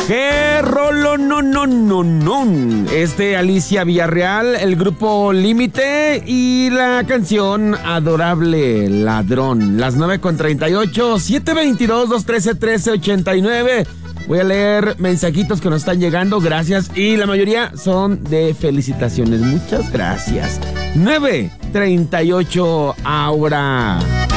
¡Qué rolo! No! Alicia Villarreal, el grupo Límite y la canción Adorable Ladrón. Las 9:38, 722-213-1389. Voy a leer mensajitos que nos están llegando, gracias. Y la mayoría son de felicitaciones. Muchas gracias. 9:38 ahora.